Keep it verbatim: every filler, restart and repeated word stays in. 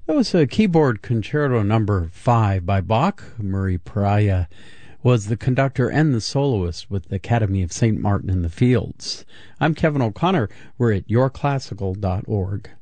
That was a keyboard concerto number five by Bach. Murray Pariah was the conductor and the soloist with the Academy of Saint Martin in the Fields. I'm Kevin O'Connor. We're at your classical dot org.